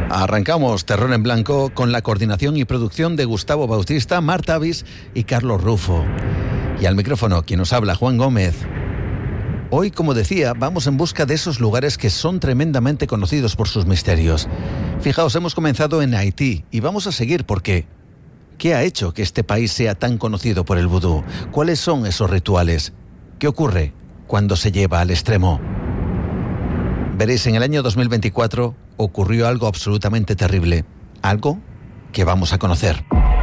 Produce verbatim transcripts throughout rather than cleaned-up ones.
Arrancamos Terror en Blanco con la coordinación y producción de Gustavo Bautista, Marta Avis y Carlos Rufo. Y al micrófono, quien nos habla, Juan Gómez. Hoy, como decía, vamos en busca de esos lugares que son tremendamente conocidos por sus misterios. Fijaos, hemos comenzado en Haití y vamos a seguir porque ¿qué ha hecho que este país sea tan conocido por el vudú? ¿Cuáles son esos rituales? ¿Qué ocurre cuando se lleva al extremo? Veréis, en el año dos mil veinticuatro ocurrió algo absolutamente terrible, algo que vamos a conocer.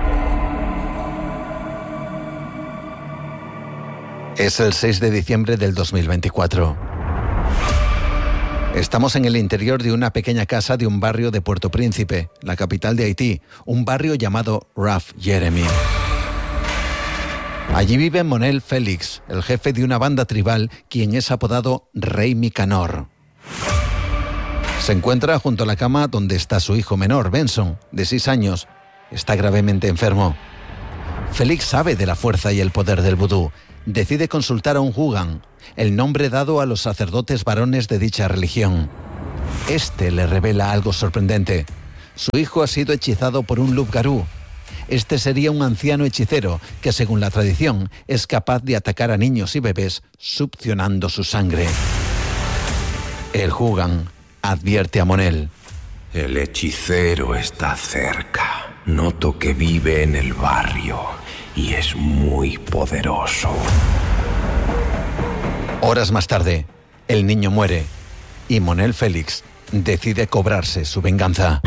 Es el seis de diciembre del dos mil veinticuatro. Estamos en el interior de una pequeña casa de un barrio de Puerto Príncipe, la capital de Haití, un barrio llamado Raf Jeremy. Allí vive Monel Félix, el jefe de una banda tribal, quien es apodado Rey Micanor. Se encuentra junto a la cama donde está su hijo menor, Benson, de seis años. Está gravemente enfermo. Félix sabe de la fuerza y el poder del vudú. Decide consultar a un Hugan, el nombre dado a los sacerdotes varones de dicha religión. Este le revela algo sorprendente. Su hijo ha sido hechizado por un loup-garou. Este sería un anciano hechicero que, según la tradición, es capaz de atacar a niños y bebés succionando su sangre. El Hugan advierte a Monel. El hechicero está cerca. Noto que vive en el barrio y es muy poderoso. Horas más tarde, el niño muere y Monel Félix decide cobrarse su venganza.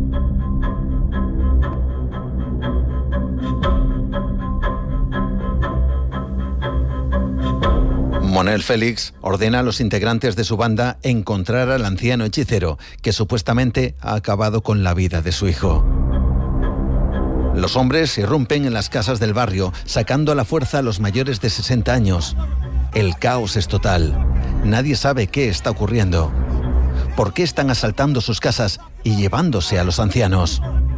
Monel Félix ordena a los integrantes de su banda encontrar al anciano hechicero que supuestamente ha acabado con la vida de su hijo. Los hombres irrumpen en las casas del barrio, sacando a la fuerza a los mayores de sesenta años. El caos es total. Nadie sabe qué está ocurriendo. ¿Por qué están asaltando sus casas y llevándose a los ancianos?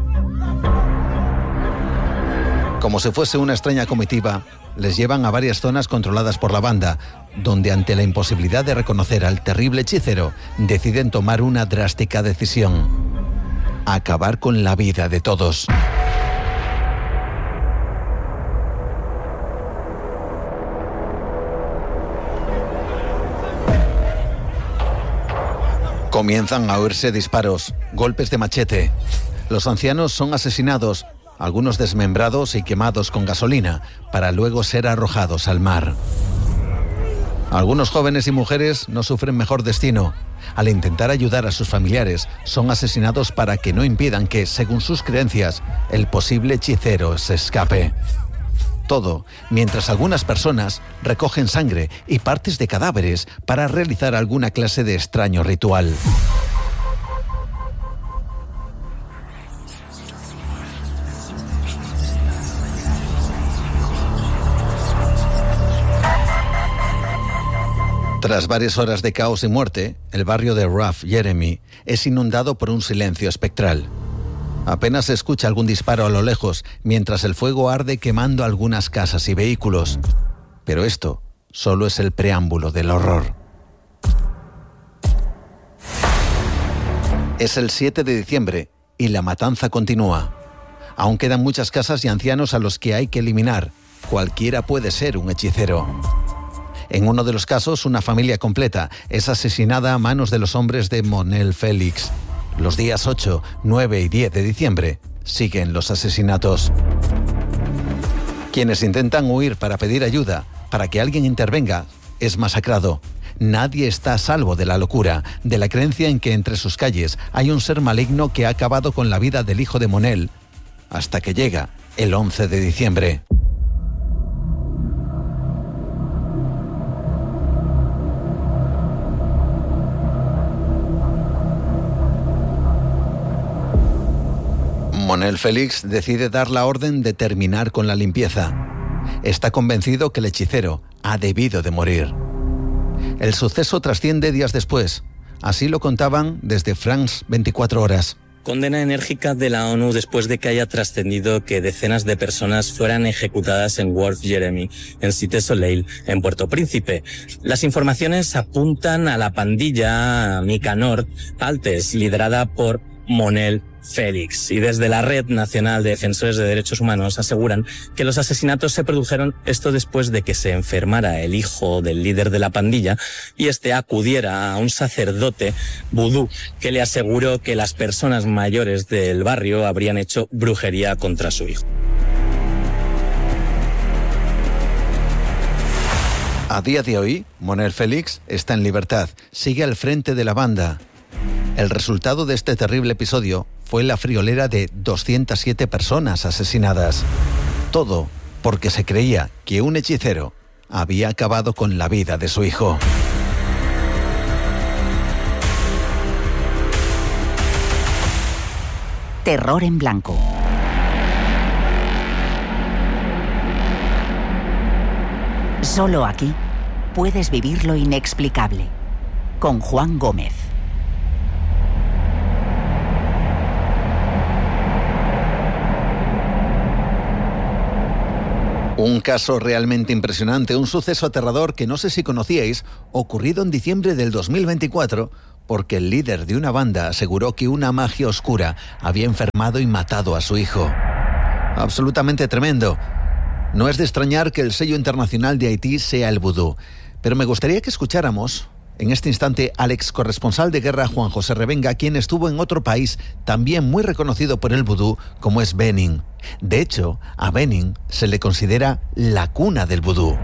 Como si fuese una extraña comitiva, les llevan a varias zonas controladas por la banda, donde ante la imposibilidad de reconocer al terrible hechicero, deciden tomar una drástica decisión: acabar con la vida de todos. Comienzan a oírse disparos, golpes de machete. Los ancianos son asesinados, algunos desmembrados y quemados con gasolina, para luego ser arrojados al mar. Algunos jóvenes y mujeres no sufren mejor destino. Al intentar ayudar a sus familiares, son asesinados para que no impidan que, según sus creencias, el posible hechicero se escape. Todo mientras algunas personas recogen sangre y partes de cadáveres para realizar alguna clase de extraño ritual. Tras varias horas de caos y muerte, el barrio de Raf Jeremy es inundado por un silencio espectral. Apenas se escucha algún disparo a lo lejos, mientras el fuego arde quemando algunas casas y vehículos. Pero esto solo es el preámbulo del horror. Es el siete de diciembre y la matanza continúa. Aún quedan muchas casas y ancianos a los que hay que eliminar. Cualquiera puede ser un hechicero. En uno de los casos, una familia completa es asesinada a manos de los hombres de Monel Félix. Los días ocho, nueve y diez de diciembre siguen los asesinatos. Quienes intentan huir para pedir ayuda, para que alguien intervenga, es masacrado. Nadie está a salvo de la locura, de la creencia en que entre sus calles hay un ser maligno que ha acabado con la vida del hijo de Monel, hasta que llega el once de diciembre. Monel Félix decide dar la orden de terminar con la limpieza. Está convencido que el hechicero ha debido de morir. El suceso trasciende días después. Así lo contaban desde France veinticuatro horas. Condena enérgica de la ONU después de que haya trascendido que decenas de personas fueran ejecutadas en Raf Jeremy, en Cité Soleil, en Puerto Príncipe. Las informaciones apuntan a la pandilla Micanor Altes, liderada por Monel Félix. Y desde la Red Nacional de Defensores de Derechos Humanos aseguran que los asesinatos se produjeron esto después de que se enfermara el hijo del líder de la pandilla y este acudiera a un sacerdote vudú que le aseguró que las personas mayores del barrio habrían hecho brujería contra su hijo. A día de hoy, Monel Félix está en libertad, sigue al frente de la banda. El resultado de este terrible episodio fue la friolera de doscientas siete personas asesinadas. Todo porque se creía que un hechicero había acabado con la vida de su hijo. Terror en blanco. Solo aquí puedes vivir lo inexplicable. Con Juan Gómez. Un caso realmente impresionante, un suceso aterrador que no sé si conocíais, ocurrido en diciembre del dos mil veinticuatro, porque el líder de una banda aseguró que una magia oscura había enfermado y matado a su hijo. Absolutamente tremendo. No es de extrañar que el sello internacional de Haití sea el vudú, pero me gustaría que escucháramos en este instante al ex corresponsal de guerra Juan José Revenga, quien estuvo en otro país también muy reconocido por el vudú, como es Benín. De hecho, a Benín se le considera la cuna del vudú.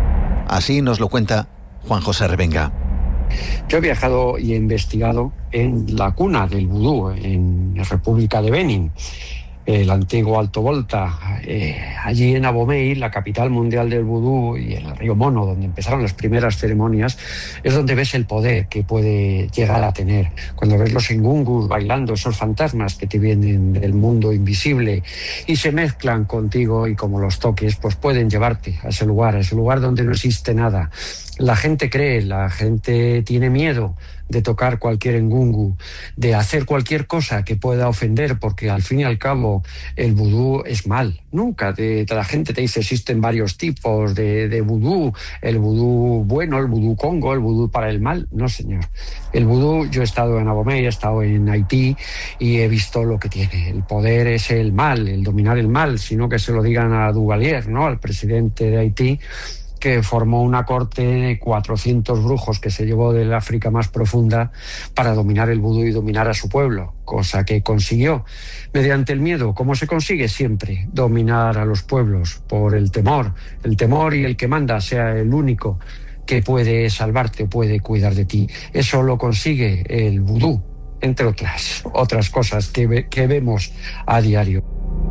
Así nos lo cuenta Juan José Revenga. Yo he viajado y he investigado en la cuna del vudú, en la República de Benín, el antiguo Alto Volta, eh, allí en Abomey, la capital mundial del vudú, y en el río Mono, donde empezaron las primeras ceremonias, es donde ves el poder que puede llegar a tener. Cuando ves los ngungus bailando, esos fantasmas que te vienen del mundo invisible y se mezclan contigo, y como los toques, pues pueden llevarte a ese lugar, a ese lugar donde no existe nada. La gente cree, la gente tiene miedo de tocar cualquier ngungu, de hacer cualquier cosa que pueda ofender, porque al fin y al cabo el vudú es mal. Nunca te, la gente te dice existen varios tipos de, de vudú, el vudú bueno, el vudú congo, el vudú para el mal. No, señor. El vudú, yo he estado en Abomey, he estado en Haití y he visto lo que tiene. El poder es el mal, el dominar el mal, sino que se lo digan a Duvalier, ¿no?, al presidente de Haití, que formó una corte de cuatrocientos brujos que se llevó del África más profunda para dominar el vudú y dominar a su pueblo, cosa que consiguió mediante el miedo. ¿Cómo se consigue? Siempre dominar a los pueblos por el temor. El temor, y el que manda sea el único que puede salvarte o puede cuidar de ti. Eso lo consigue el vudú, entre otras, otras cosas que, ve, que vemos a diario.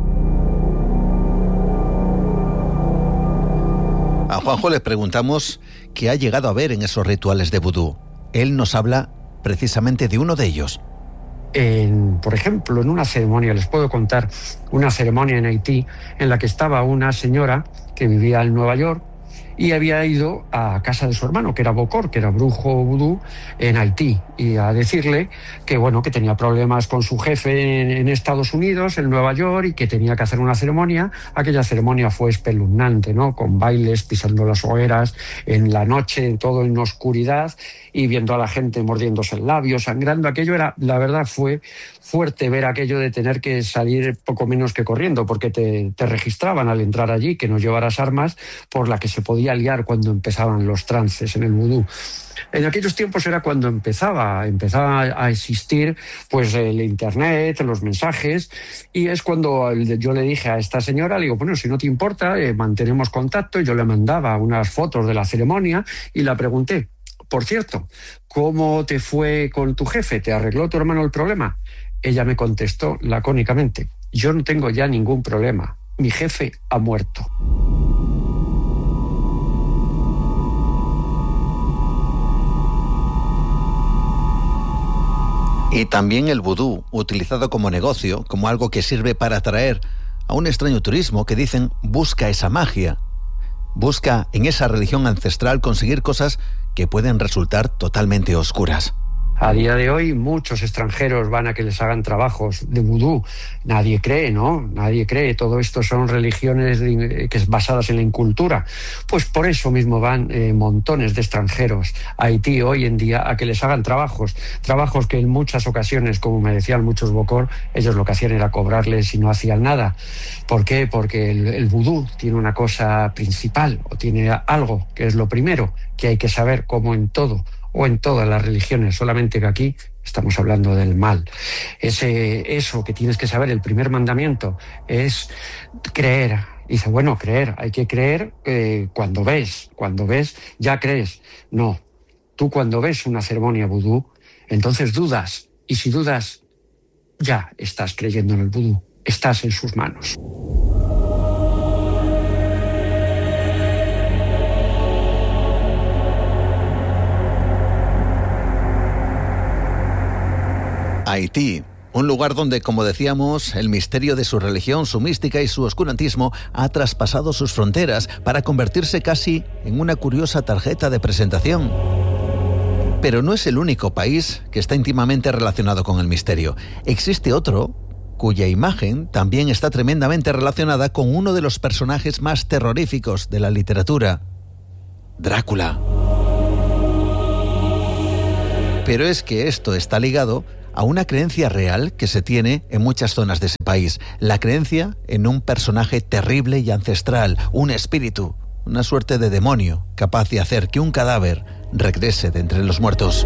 A Juanjo le preguntamos qué ha llegado a ver en esos rituales de vudú. Él nos habla precisamente de uno de ellos. En, por ejemplo, en una ceremonia, les puedo contar una ceremonia en Haití en la que estaba una señora que vivía en Nueva York y había ido a casa de su hermano, que era Bokor, que era brujo vudú en Haití, y a decirle que, bueno, que tenía problemas con su jefe en, en Estados Unidos, en Nueva York, y que tenía que hacer una ceremonia. Aquella ceremonia fue espeluznante, ¿no?, con bailes, pisando las hogueras, en la noche, todo en oscuridad, y viendo a la gente mordiéndose el labio, sangrando. Aquello era, la verdad, fue fuerte ver aquello de tener que salir poco menos que corriendo, porque te, te registraban al entrar allí que no llevaras armas, por la que se podía liar cuando empezaban los trances en el vudú. En aquellos tiempos era cuando empezaba, empezaba a existir pues el internet, los mensajes, y es cuando yo le dije a esta señora, le digo, bueno, si no te importa, eh, mantenemos contacto. Y yo le mandaba unas fotos de la ceremonia y la pregunté, por cierto, ¿cómo te fue con tu jefe? ¿Te arregló tu hermano el problema? Ella me contestó lacónicamente, yo no tengo ya ningún problema, mi jefe ha muerto. Y también el vudú, utilizado como negocio, como algo que sirve para atraer a un extraño turismo que dicen busca esa magia, busca en esa religión ancestral conseguir cosas que pueden resultar totalmente oscuras. A día de hoy muchos extranjeros van a que les hagan trabajos de vudú. Nadie cree, ¿no? Nadie cree. Todo esto son religiones de, que es basadas en la incultura. Pues por eso mismo van eh, montones de extranjeros a Haití hoy en día a que les hagan trabajos. Trabajos que en muchas ocasiones, como me decían muchos bokor, ellos lo que hacían era cobrarles y no hacían nada. ¿Por qué? Porque el, el vudú tiene una cosa principal, o tiene algo que es lo primero que hay que saber, como en todo o en todas las religiones, solamente que aquí estamos hablando del mal. Ese, eso que tienes que saber, el primer mandamiento, es creer. Dice, bueno, creer, hay que creer eh, cuando ves, cuando ves ya crees. No, tú cuando ves una ceremonia vudú, entonces dudas, y si dudas, ya estás creyendo en el vudú, estás en sus manos. Haití, un lugar donde, como decíamos, el misterio de su religión, su mística y su oscurantismo ha traspasado sus fronteras para convertirse casi en una curiosa tarjeta de presentación. Pero no es el único país que está íntimamente relacionado con el misterio. Existe otro cuya imagen también está tremendamente relacionada con uno de los personajes más terroríficos de la literatura, Drácula. Pero es que esto está ligado a una creencia real que se tiene en muchas zonas de ese país. La creencia en un personaje terrible y ancestral, un espíritu, una suerte de demonio capaz de hacer que un cadáver regrese de entre los muertos.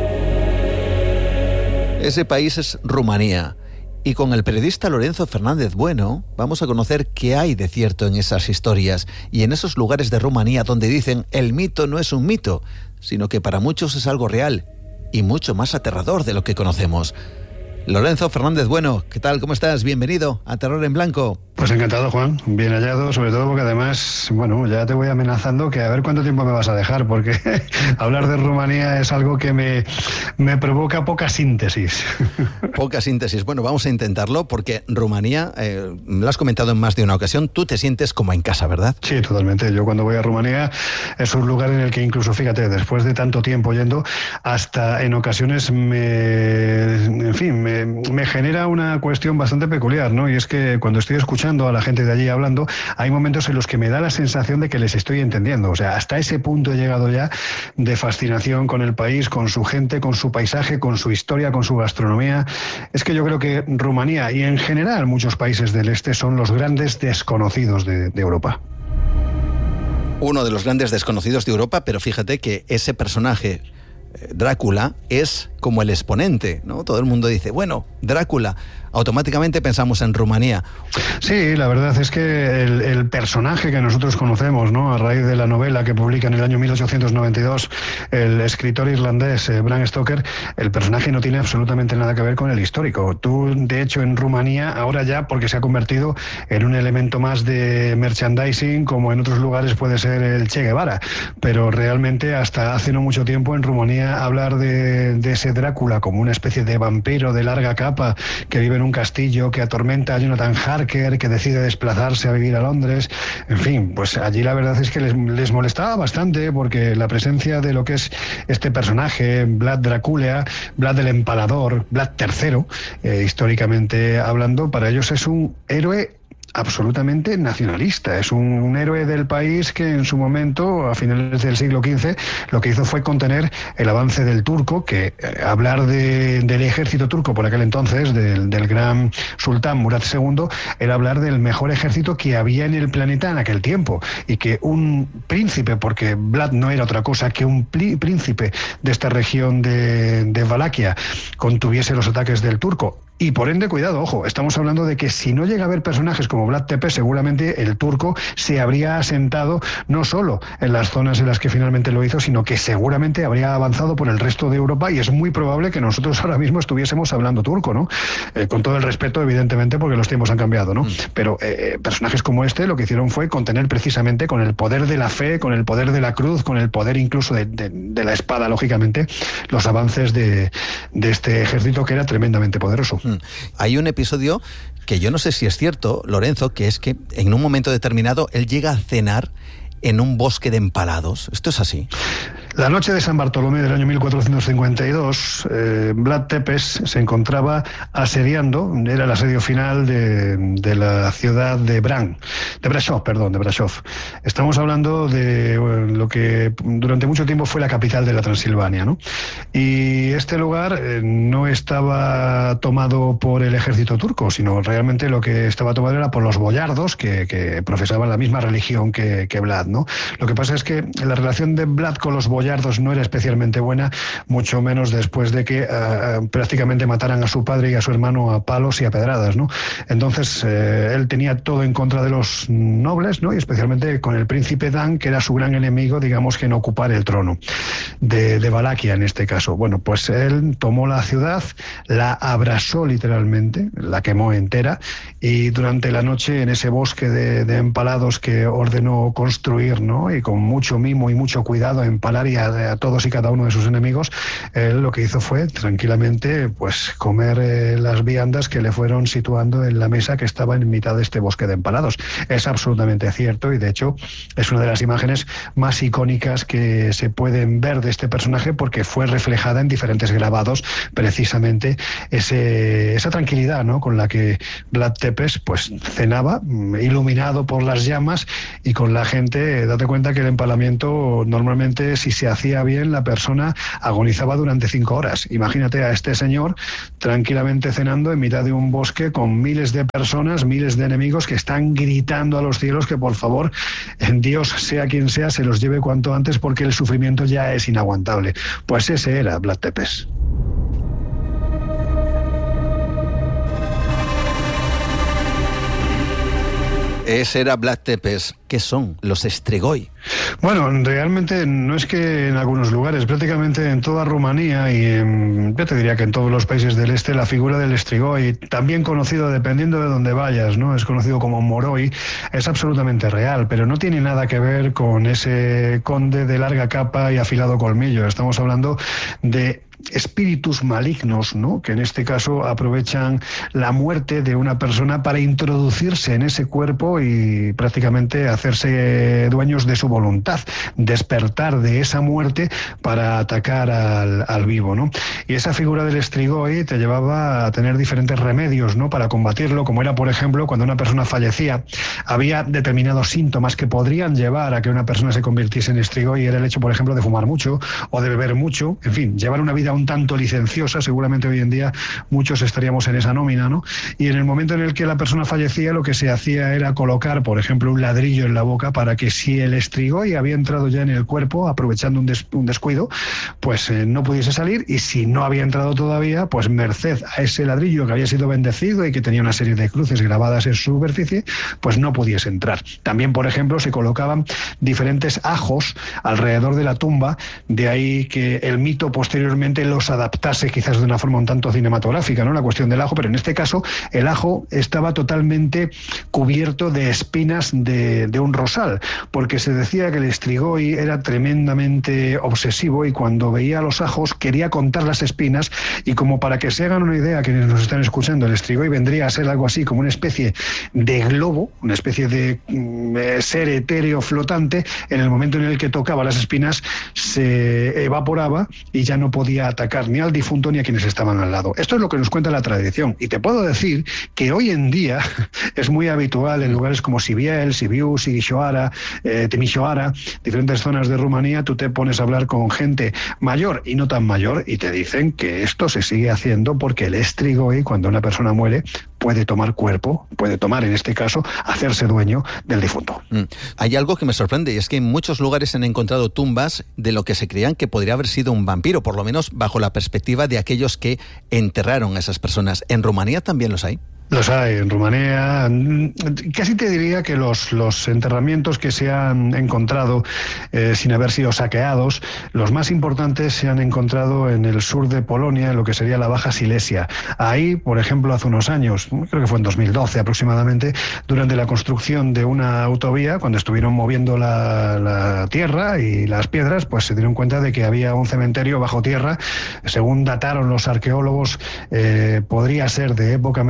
Ese país es Rumanía. Y con el periodista Lorenzo Fernández Bueno vamos a conocer qué hay de cierto en esas historias y en esos lugares de Rumanía donde dicen el mito no es un mito, sino que para muchos es algo real y mucho más aterrador de lo que conocemos. Lorenzo Fernández Bueno, ¿qué tal? ¿Cómo estás? Bienvenido a Terror en Blanco. Pues encantado, Juan. Bien hallado, sobre todo porque además, bueno, ya te voy amenazando que a ver cuánto tiempo me vas a dejar, porque hablar de Rumanía es algo que me, me provoca poca síntesis. Poca síntesis. Bueno, vamos a intentarlo porque Rumanía, eh, lo has comentado en más de una ocasión, tú te sientes como en casa, ¿verdad? Sí, totalmente. Yo cuando voy a Rumanía es un lugar en el que incluso, fíjate, después de tanto tiempo yendo, hasta en ocasiones me, en fin, me, me genera una cuestión bastante peculiar, ¿no? Y es que cuando estoy escuchando a la gente de allí hablando, hay momentos en los que me da la sensación de que les estoy entendiendo. O sea, hasta ese punto he llegado ya de fascinación con el país, con su gente, con su paisaje, con su historia, con su gastronomía. Es que yo creo que Rumanía y en general muchos países del este son los grandes desconocidos de, de Europa. Uno de los grandes desconocidos de Europa, pero fíjate que ese personaje, Drácula, es como el exponente, ¿no? Todo el mundo dice, bueno, Drácula, automáticamente pensamos en Rumanía. Sí, la verdad es que el, el personaje que nosotros conocemos, ¿no?, a raíz de la novela que publica en el año mil ochocientos noventa y dos el escritor irlandés eh, Bram Stoker, el personaje no tiene absolutamente nada que ver con el histórico. Tú, de hecho, en Rumanía, ahora ya, porque se ha convertido en un elemento más de merchandising, como en otros lugares puede ser el Che Guevara, pero realmente hasta hace no mucho tiempo en Rumanía hablar de, de ese Drácula como una especie de vampiro de larga capa que vive en un castillo, que atormenta a Jonathan Harker, que decide desplazarse a vivir a Londres, en fin, pues allí la verdad es que les, les molestaba bastante porque la presencia de lo que es este personaje, Vlad Dracula, Vlad el Empalador, Vlad tercero, eh, históricamente hablando, para ellos es un héroe absolutamente nacionalista. Es un, un héroe del país que en su momento, a finales del siglo quince, lo que hizo fue contener el avance del turco, que eh, hablar de, del ejército turco por aquel entonces, del, del gran sultán Murad segundo, era hablar del mejor ejército que había en el planeta en aquel tiempo, y que un príncipe, porque Vlad no era otra cosa que un príncipe de esta región de, de Valaquia, contuviese los ataques del turco. Y por ende, cuidado, ojo, estamos hablando de que si no llega a haber personajes como Vlad Tepes, seguramente el turco se habría asentado no solo en las zonas en las que finalmente lo hizo, sino que seguramente habría avanzado por el resto de Europa, y es muy probable que nosotros ahora mismo estuviésemos hablando turco, ¿no? Eh, con todo el respeto, evidentemente, porque los tiempos han cambiado, ¿no? Mm. Pero eh, personajes como este lo que hicieron fue contener precisamente con el poder de la fe, con el poder de la cruz, con el poder incluso de, de, de la espada, lógicamente, los avances de, de este ejército que era tremendamente poderoso. Hay un episodio que yo no sé si es cierto, Lorenzo, que es que en un momento determinado él llega a cenar en un bosque de empalados. ¿Esto es así? La noche de San Bartolomé del año mil cuatrocientos cincuenta y dos, eh, Vlad Tepes se encontraba asediando, era el asedio final de, de la ciudad de Bran, de Brasov, perdón, de Brasov. Estamos hablando de bueno, lo que durante mucho tiempo fue la capital de la Transilvania, ¿no? Y este lugar eh, no estaba tomado por el ejército turco, sino realmente lo que estaba tomado era por los boyardos que, que profesaban la misma religión que, que Vlad, ¿no? Lo que pasa es que la relación de Vlad con los boyardos no era especialmente buena, mucho menos después de que uh, prácticamente mataran a su padre y a su hermano a palos y a pedradas, ¿no? Entonces eh, él tenía todo en contra de los nobles, ¿no? Y especialmente con el príncipe Dan, que era su gran enemigo, digamos, que en ocupar el trono de, de Valaquia en este caso. Bueno, pues él tomó la ciudad, la abrasó literalmente, la quemó entera, y durante la noche en ese bosque de, de empalados que ordenó construir, ¿no? Y con mucho mimo y mucho cuidado empalar y a, a todos y cada uno de sus enemigos, él lo que hizo fue tranquilamente pues comer eh, las viandas que le fueron situando en la mesa que estaba en mitad de este bosque de empalados. Es absolutamente cierto, y de hecho es una de las imágenes más icónicas que se pueden ver de este personaje, porque fue reflejada en diferentes grabados precisamente ese, esa tranquilidad, ¿no? Con la que Vlad Tepes pues cenaba, iluminado por las llamas, y con la gente. Date cuenta que el empalamiento normalmente, si se hacía bien, la persona agonizaba durante cinco horas. Imagínate a este señor tranquilamente cenando en mitad de un bosque con miles de personas, miles de enemigos que están gritando a los cielos que por favor, en Dios, sea quien sea, se los lleve cuanto antes, porque el sufrimiento ya es inaguantable. Pues ese era Vlad Tepes. Ese era Vlad Tepes. ¿Qué son los Strigoi? Bueno, realmente no es que en algunos lugares, prácticamente en toda Rumanía y en, yo te diría que en todos los países del este, la figura del Strigoi, también conocido dependiendo de donde vayas, ¿no? Es conocido como Moroi, es absolutamente real, pero no tiene nada que ver con ese conde de larga capa y afilado colmillo. Estamos hablando de espíritus malignos, ¿no? Que en este caso aprovechan la muerte de una persona para introducirse en ese cuerpo y prácticamente hacerse dueños de su voluntad, despertar de esa muerte para atacar al, al vivo, ¿no? Y esa figura del Strigoi te llevaba a tener diferentes remedios, ¿no? Para combatirlo, como era, por ejemplo, cuando una persona fallecía, había determinados síntomas que podrían llevar a que una persona se convirtiese en Strigoi. Era el hecho, por ejemplo, de fumar mucho o de beber mucho, en fin, llevar una vida un tanto licenciosa. Seguramente hoy en día muchos estaríamos en esa nómina, ¿no? Y en el momento en el que la persona fallecía, lo que se hacía era colocar, por ejemplo, un ladrillo en la boca para que, si el Strigoi había entrado ya en el cuerpo, aprovechando un, des un descuido, pues eh, no pudiese salir, y si no había entrado todavía, pues merced a ese ladrillo que había sido bendecido y que tenía una serie de cruces grabadas en su superficie, pues no pudiese entrar. También, por ejemplo, se colocaban diferentes ajos alrededor de la tumba, de ahí que el mito posteriormente los adaptase quizás de una forma un tanto cinematográfica, ¿no? La cuestión del ajo, pero en este caso el ajo estaba totalmente cubierto de espinas de, de un rosal, porque se decía que el Strigoi era tremendamente obsesivo y cuando veía los ajos quería contar las espinas, y como para que se hagan una idea quienes nos están escuchando, el Strigoi vendría a ser algo así como una especie de globo, una especie de mm, ser etéreo flotante. En el momento en el que tocaba las espinas se evaporaba y ya no podía atacar ni al difunto ni a quienes estaban al lado. Esto es lo que nos cuenta la tradición, y te puedo decir que hoy en día es muy habitual en lugares como Sibiel, Sibiu, Sighișoara, eh, Timișoara, diferentes zonas de Rumanía. Tú te pones a hablar con gente mayor y no tan mayor y te dicen que esto se sigue haciendo porque el Strigoi, cuando una persona muere, puede tomar cuerpo, puede tomar, en este caso, hacerse dueño del difunto. Mm. Hay algo que me sorprende, y es que en muchos lugares se han encontrado tumbas de lo que se creían que podría haber sido un vampiro, por lo menos bajo la perspectiva de aquellos que enterraron a esas personas. ¿En Rumanía también los hay? Los hay en Rumanía. Casi te diría que los, los enterramientos que se han encontrado eh, sin haber sido saqueados, los más importantes se han encontrado en el sur de Polonia, en lo que sería la Baja Silesia. Ahí, por ejemplo, hace unos años, creo que fue en dos mil doce aproximadamente, durante la construcción de una autovía, cuando estuvieron moviendo la, la tierra y las piedras, pues se dieron cuenta de que había un cementerio bajo tierra. Según dataron los arqueólogos, eh, podría ser de época medieval,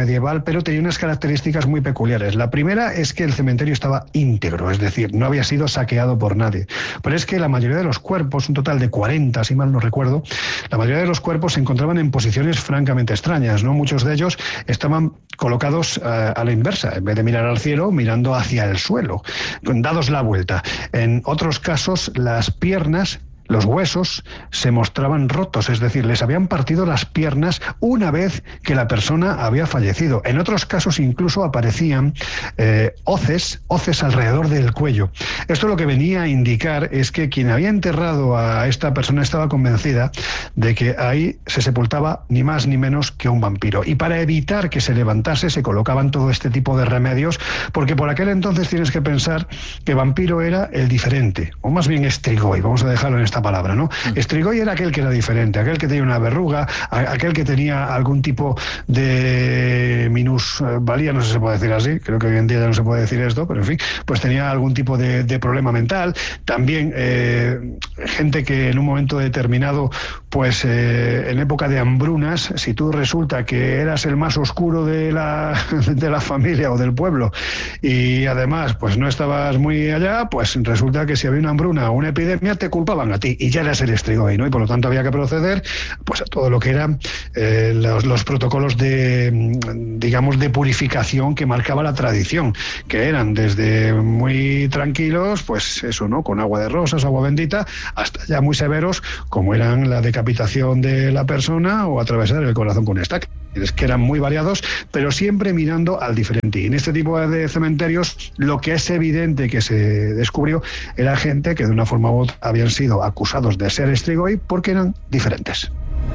pero tenía unas características muy peculiares. La primera es que el cementerio estaba íntegro, es decir, no había sido saqueado por nadie. Pero es que la mayoría de los cuerpos, un total de cuarenta, si mal no recuerdo, la mayoría de los cuerpos se encontraban en posiciones francamente extrañas, ¿no? Muchos de ellos estaban colocados uh, a la inversa, en vez de mirar al cielo, mirando hacia el suelo, dados la vuelta. En otros casos, las piernas, los huesos se mostraban rotos, es decir, les habían partido las piernas una vez que la persona había fallecido. En otros casos incluso aparecían eh, hoces, hoces alrededor del cuello. Esto lo que venía a indicar es que quien había enterrado a esta persona estaba convencida de que ahí se sepultaba ni más ni menos que un vampiro. Y para evitar que se levantase se colocaban todo este tipo de remedios, porque por aquel entonces tienes que pensar que vampiro era el diferente, o más bien Strigoi, vamos a dejarlo en esta palabra, ¿no? Mm. Strigoi era aquel que era diferente, aquel que tenía una verruga, aquel que tenía algún tipo de minusvalía, no sé si se puede decir así, creo que hoy en día ya no se puede decir esto, pero en fin, pues tenía algún tipo de, de problema mental. También eh, gente que en un momento determinado, pues eh, en época de hambrunas, si tú resulta que eras el más oscuro de la, de la familia o del pueblo y además pues no estabas muy allá, pues resulta que si había una hambruna o una epidemia te culpaban a ti y ya eras el Strigoi, ¿no? Y por lo tanto había que proceder pues a todo lo que eran eh, los, los protocolos de, digamos, de purificación que marcaba la tradición, que eran desde muy tranquilos, pues eso, ¿no? Con agua de rosas, agua bendita, hasta ya muy severos, como eran la decapitación de la persona o atravesar el corazón con estaca. Es que eran muy variados, pero siempre mirando al diferente. Y en este tipo de cementerios, lo que es evidente que se descubrió era gente que de una forma u otra habían sido acusados de ser Strigoi porque eran diferentes.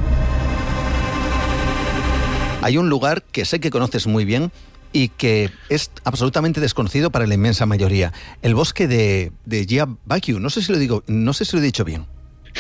Hay un lugar que sé que conoces muy bien y que es absolutamente desconocido para la inmensa mayoría. El bosque de, de Gia-Baciu. No sé si lo digo, no sé si lo he dicho bien.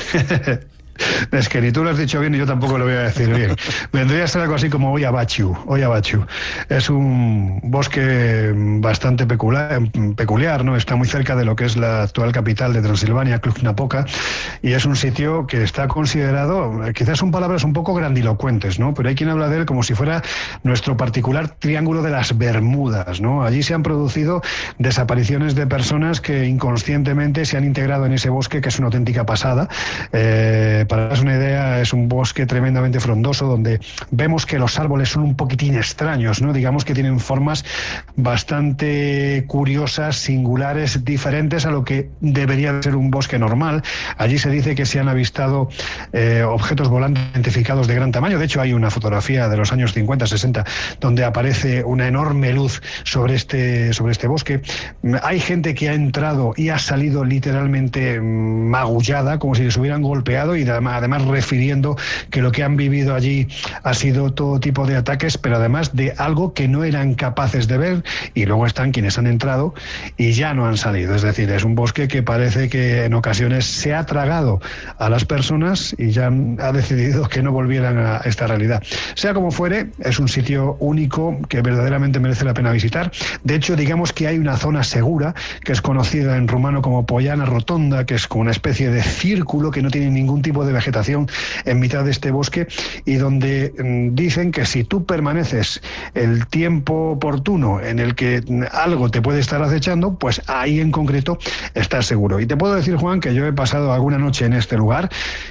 Es que ni tú lo has dicho bien y yo tampoco lo voy a decir bien. Vendría a ser algo así como Oia-Baciu. Oia-Baciu. Es un bosque bastante peculiar, peculiar, ¿no? Está muy cerca de lo que es la actual capital de Transilvania, Cluj-Napoca, y es un sitio que está considerado, quizás son palabras un poco grandilocuentes, ¿no? Pero hay quien habla de él como si fuera nuestro particular triángulo de las Bermudas, ¿no? Allí se han producido desapariciones de personas que inconscientemente se han integrado en ese bosque, que es una auténtica pasada. Eh, Para daros una idea, es un bosque tremendamente frondoso donde vemos que los árboles son un poquitín extraños, ¿no? Digamos que tienen formas bastante curiosas, singulares, diferentes a lo que debería de ser un bosque normal. Allí se dice que se han avistado eh, objetos volantes identificados de gran tamaño. De hecho, hay una fotografía de los años cincuenta, sesenta donde aparece una enorme luz sobre este, sobre este bosque. Hay gente que ha entrado y ha salido literalmente magullada, como si les hubieran golpeado, y además refiriendo que lo que han vivido allí ha sido todo tipo de ataques, pero además de algo que no eran capaces de ver, y luego están quienes han entrado y ya no han salido. Es decir, es un bosque que parece que en ocasiones se ha tragado a las personas y ya ha decidido que no volvieran a esta realidad. Sea como fuere, es un sitio único que verdaderamente merece la pena visitar. De hecho, digamos que hay una zona segura que es conocida en rumano como Poiana Rotonda, que es como una especie de círculo que no tiene ningún tipo de vegetación en mitad de este bosque, y donde mm, dicen que si tú permaneces el tiempo oportuno en el que algo te puede estar acechando, pues ahí en concreto estás seguro. Y te puedo decir, Juan, que yo he pasado alguna noche en este lugar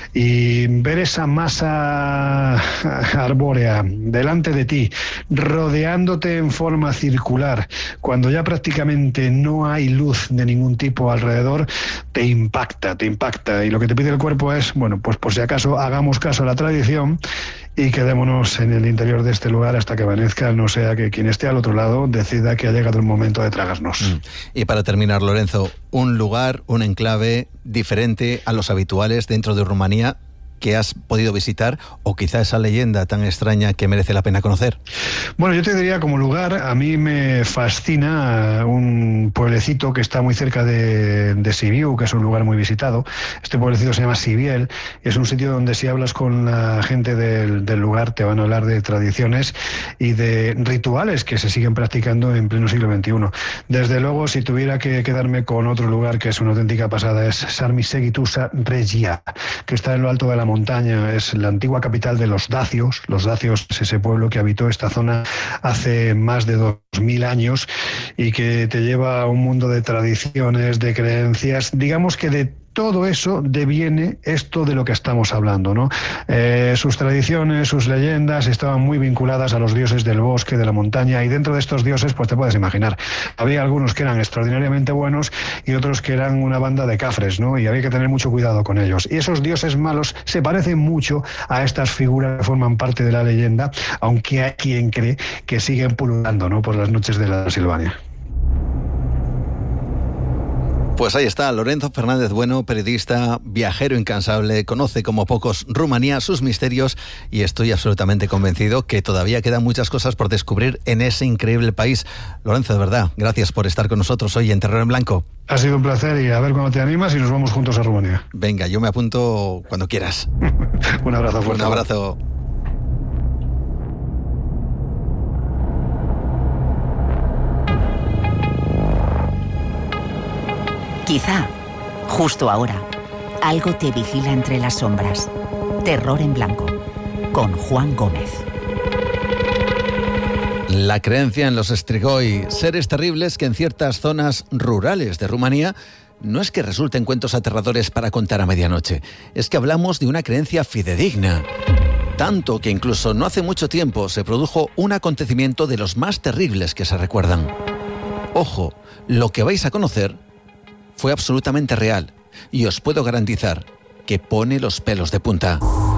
y ver esa masa arbórea delante de ti, rodeándote en forma circular, cuando ya prácticamente no hay luz de ningún tipo alrededor, te impacta, te impacta. Y lo que te pide el cuerpo es, bueno, pues por si acaso hagamos caso a la tradición y quedémonos en el interior de este lugar hasta que amanezca, no sea que quien esté al otro lado decida que ha llegado el momento de tragarnos. Mm. Y para terminar, Lorenzo, un lugar, un enclave diferente a los habituales dentro de Rumanía que has podido visitar, o quizá esa leyenda tan extraña que merece la pena conocer. Bueno, yo te diría como lugar, a mí me fascina un pueblecito que está muy cerca de, de Sibiu, que es un lugar muy visitado. Este pueblecito se llama Sibiel, es un sitio donde si hablas con la gente del, del lugar te van a hablar de tradiciones y de rituales que se siguen practicando en pleno siglo veintiuno. Desde luego, si tuviera que quedarme con otro lugar que es una auténtica pasada, es Sarmisegitu Regia, que está en lo alto de la montaña, es la antigua capital de los dacios. Los dacios es ese pueblo que habitó esta zona hace más de dos mil años y que te lleva a un mundo de tradiciones, de creencias, digamos que de todo eso deviene esto de lo que estamos hablando, ¿no? Eh, sus tradiciones, sus leyendas estaban muy vinculadas a los dioses del bosque, de la montaña, y dentro de estos dioses, pues te puedes imaginar, había algunos que eran extraordinariamente buenos y otros que eran una banda de cafres, ¿no? Y había que tener mucho cuidado con ellos. Y esos dioses malos se parecen mucho a estas figuras que forman parte de la leyenda, aunque hay quien cree que siguen pululando, ¿no?, por las noches de la Silvania. Pues ahí está, Lorenzo Fernández Bueno, periodista, viajero incansable, conoce como pocos Rumanía, sus misterios, y estoy absolutamente convencido que todavía quedan muchas cosas por descubrir en ese increíble país. Lorenzo, de verdad, gracias por estar con nosotros hoy en Terror en Blanco. Ha sido un placer, y a ver cuándo te animas y nos vamos juntos a Rumanía. Venga, yo me apunto cuando quieras. Un abrazo fuerte. Un abrazo. Quizá, justo ahora, algo te vigila entre las sombras. Terror en Blanco, con Juan Gómez. La creencia en los strigoi, seres terribles que en ciertas zonas rurales de Rumanía no es que resulten cuentos aterradores para contar a medianoche, es que hablamos de una creencia fidedigna. Tanto que incluso no hace mucho tiempo se produjo un acontecimiento de los más terribles que se recuerdan. Ojo, lo que vais a conocer fue absolutamente real y os puedo garantizar que pone los pelos de punta.